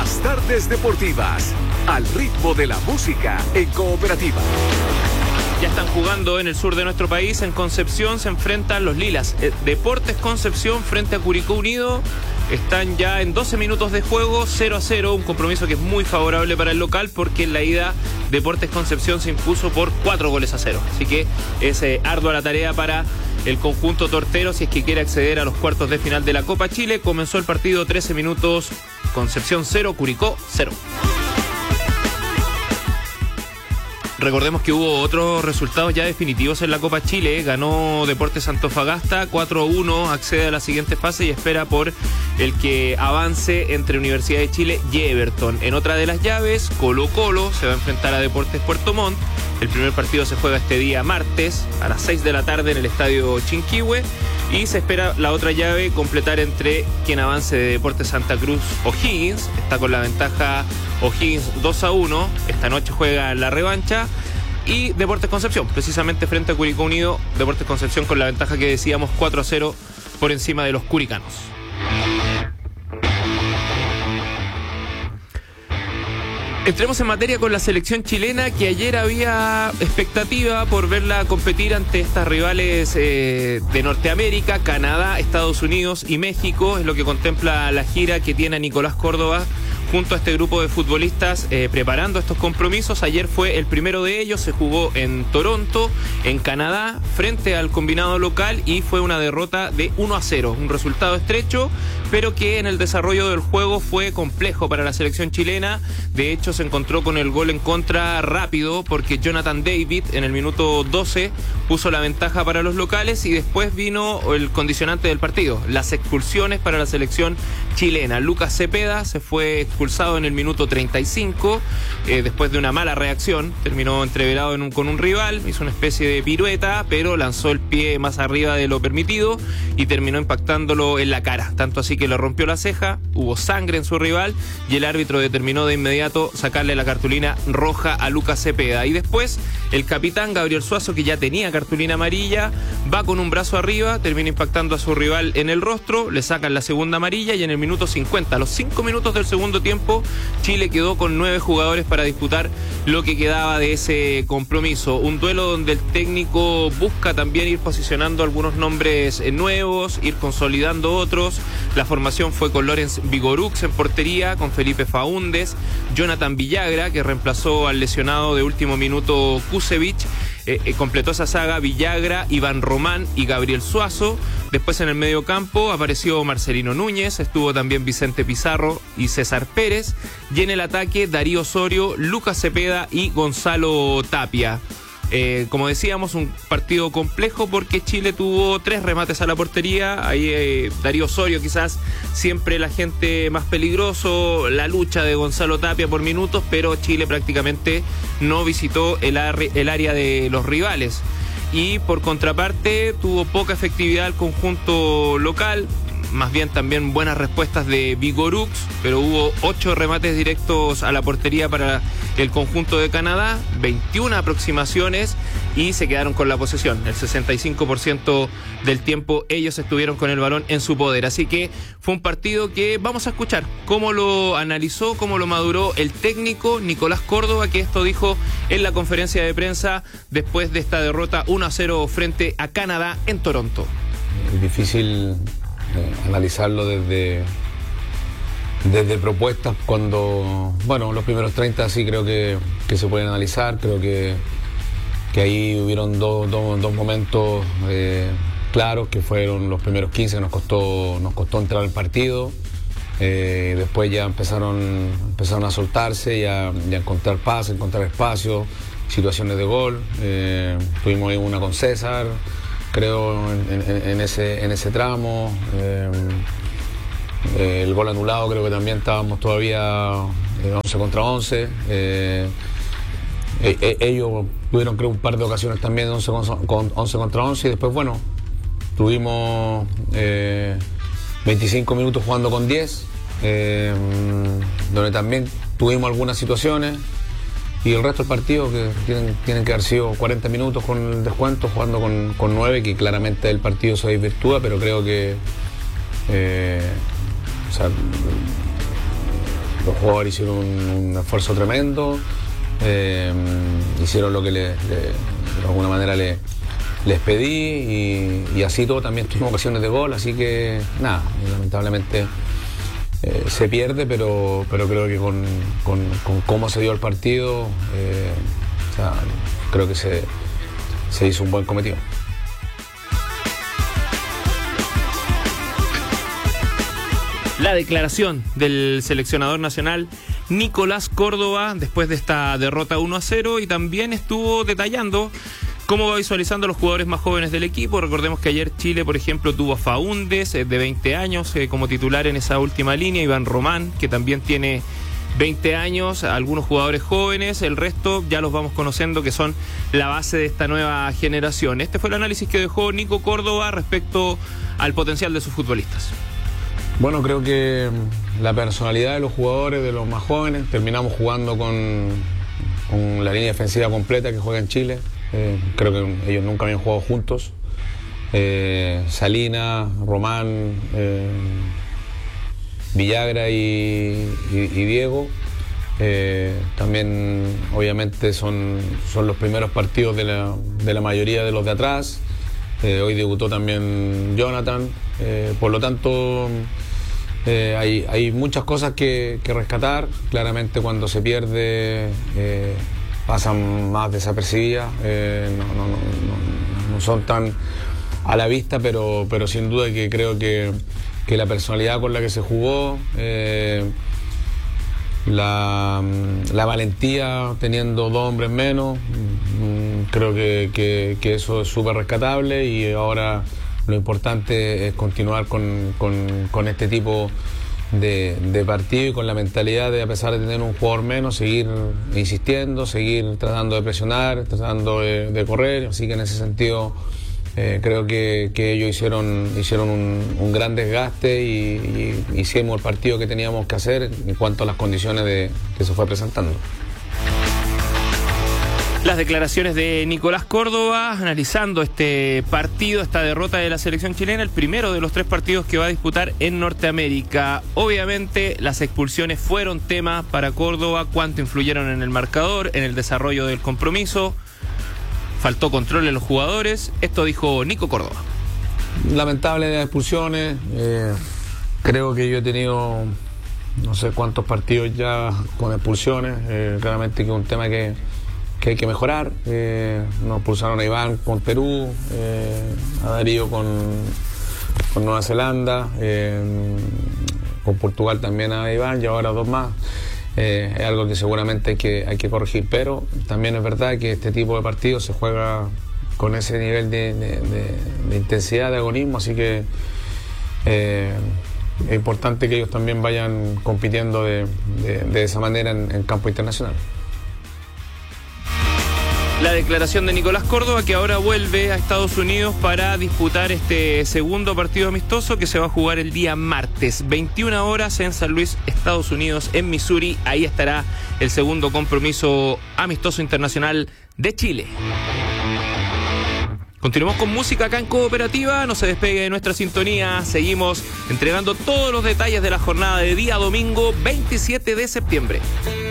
Las tardes deportivas, al ritmo de la música en Cooperativa. Ya están jugando en el sur de nuestro país. En Concepción se enfrentan los Lilas. Deportes Concepción frente a Curicó Unido. Están ya en 12 minutos de juego, 0-0, un compromiso que es muy favorable para el local porque en la ida Deportes Concepción se impuso por 4-0. Así que es ardua la tarea para el conjunto tortero si es que quiere acceder a los cuartos de final de la Copa Chile. Comenzó el partido, 13 minutos, Concepción 0, Curicó 0. Recordemos que hubo otros resultados ya definitivos en la Copa Chile. Ganó Deportes Antofagasta 4-1, accede a la siguiente fase y espera por el que avance entre Universidad de Chile y Everton. En otra de las llaves, Colo-Colo se va a enfrentar a Deportes Puerto Montt. El primer partido se juega este día martes a las 6 de la tarde en el estadio Chinquihue. Y se espera la otra llave completar entre quien avance de Deportes Santa Cruz O'Higgins. Está con la ventaja O'Higgins 2-1. Esta noche juega la revancha. Y Deportes Concepción, precisamente frente a Curicó Unido. Deportes Concepción con la ventaja que decíamos 4-0 por encima de los curicanos. Entremos en materia con la selección chilena, que ayer había expectativa por verla competir ante estas rivales de Norteamérica, Canadá, Estados Unidos y México. Es lo que contempla la gira que tiene Nicolás Córdoba junto a este grupo de futbolistas preparando estos compromisos. Ayer fue el primero de ellos, se jugó en Toronto, en Canadá, frente al combinado local, y fue una derrota de 1-0, un resultado estrecho, pero que en el desarrollo del juego fue complejo para la selección chilena. De hecho, se encontró con el gol en contra rápido, porque Jonathan David en el minuto 12 puso la ventaja para los locales, y después vino el condicionante del partido, las expulsiones para la selección chilena. Lucas Cepeda se fue expulsado en el minuto 35, después de una mala reacción, terminó entreverado con un rival, hizo una especie de pirueta, pero lanzó el pie más arriba de lo permitido y terminó impactándolo en la cara, tanto así que le rompió la ceja, hubo sangre en su rival y el árbitro determinó de inmediato sacarle la cartulina roja a Lucas Cepeda. Y después el capitán Gabriel Suazo, que ya tenía cartulina amarilla, va con un brazo arriba, termina impactando a su rival en el rostro, le sacan la segunda amarilla, y en el minuto 50, a los 5 minutos del segundo tiempo, Chile quedó con 9 jugadores para disputar lo que quedaba de ese compromiso. Un duelo donde el técnico busca también ir posicionando algunos nombres nuevos, ir consolidando otros. La formación fue con Lorenz Vigorux en portería, con Felipe Faúndez, Jonathan Villagra, que reemplazó al lesionado de último minuto Kusevich. Completó esa saga Villagra, Iván Román y Gabriel Suazo. Después en el medio campo apareció Marcelino Núñez, estuvo también Vicente Pizarro y César Pérez. Y en el ataque Darío Osorio, Lucas Cepeda y Gonzalo Tapia. Como decíamos, un partido complejo porque Chile tuvo 3 remates a la portería. Ahí Darío Osorio quizás siempre el agente más peligroso, la lucha de Gonzalo Tapia por minutos, pero Chile prácticamente no visitó el área de los rivales. Y por contraparte tuvo poca efectividad el conjunto local, más bien también buenas respuestas de Vigorux, pero hubo 8 remates directos a la portería para el conjunto de Canadá, 21 aproximaciones, y se quedaron con la posesión. El 65% del tiempo ellos estuvieron con el balón en su poder. Así que fue un partido que vamos a escuchar cómo lo analizó, cómo lo maduró el técnico Nicolás Córdoba, que esto dijo en la conferencia de prensa después de esta derrota 1-0 frente a Canadá en Toronto. Es difícil analizarlo desde propuestas, cuando, bueno, los primeros 30 sí creo que se pueden analizar. Creo que ahí hubieron dos momentos claros, que fueron los primeros 15 que nos costó entrar al partido. Después ya empezaron a soltarse, ya a encontrar pases, encontrar espacios, situaciones de gol. Tuvimos ahí una con César, creo, en ese tramo. El gol anulado, creo que también estábamos todavía 11 contra 11. Ellos tuvieron, creo, un par de ocasiones también 11 contra 11, y después, bueno, tuvimos 25 minutos jugando con 10, donde también tuvimos algunas situaciones, y el resto del partido, que tienen que haber sido 40 minutos con el descuento, jugando con 9, que claramente el partido se desvirtúa, pero creo que o sea, los jugadores hicieron un esfuerzo tremendo, hicieron lo que de alguna manera les pedí y así todo. También tuvimos ocasiones de gol, así que nada, lamentablemente se pierde, pero creo que con cómo se dio el partido, o sea, creo que se hizo un buen cometido. La declaración del seleccionador nacional Nicolás Córdoba después de esta derrota 1-0, y también estuvo detallando cómo va visualizando a los jugadores más jóvenes del equipo. Recordemos que ayer Chile, por ejemplo, tuvo a Faúndez, de 20 años, como titular en esa última línea, Iván Román, que también tiene 20 años, algunos jugadores jóvenes, el resto ya los vamos conociendo, que son la base de esta nueva generación. Este fue el análisis que dejó Nico Córdoba respecto al potencial de sus futbolistas. Bueno, creo que la personalidad de los jugadores, de los más jóvenes, terminamos jugando con la línea defensiva completa que juega en Chile. Creo que ellos nunca habían jugado juntos. Salinas, Román, Villagra y Diego. También obviamente son los primeros partidos de la mayoría de los de atrás. Hoy debutó también Jonathan. Por lo tanto, hay muchas cosas que rescatar. Claramente cuando se pierde pasan más desapercibidas, no son tan a la vista, pero sin duda que creo que la personalidad con la que se jugó, la valentía teniendo 2 hombres menos, creo que eso es súper rescatable, y ahora lo importante es continuar con este tipo de partido y con la mentalidad de, a pesar de tener un jugador menos, seguir insistiendo, seguir tratando de presionar, tratando de correr. Así que en ese sentido creo que ellos hicieron un gran desgaste y hicimos el partido que teníamos que hacer en cuanto a las condiciones que se fue presentando. Las declaraciones de Nicolás Córdoba analizando este partido, esta derrota de la selección chilena, el primero de los 3 partidos que va a disputar en Norteamérica. Obviamente las expulsiones fueron tema para Córdoba, cuánto influyeron en el marcador, en el desarrollo del compromiso. Faltó control en los jugadores. Esto dijo Nico Córdoba. Lamentable las expulsiones. Creo que yo he tenido no sé cuántos partidos ya con expulsiones. Claramente que es un tema que hay que mejorar. Nos expulsaron a Iván con Perú, a Darío con Nueva Zelanda, con Portugal también a Iván, y ahora 2 más. Es algo que seguramente hay que corregir, pero también es verdad que este tipo de partidos se juega con ese nivel de intensidad, de agonismo, así que es importante que ellos también vayan compitiendo de esa manera en campo internacional. La declaración de Nicolás Córdoba, que ahora vuelve a Estados Unidos para disputar este segundo partido amistoso que se va a jugar el día martes, 21 horas en San Luis, Estados Unidos, en Missouri. Ahí estará el segundo compromiso amistoso internacional de Chile. Continuamos con música acá en Cooperativa, no se despegue de nuestra sintonía, seguimos entregando todos los detalles de la jornada de día domingo 27 de septiembre.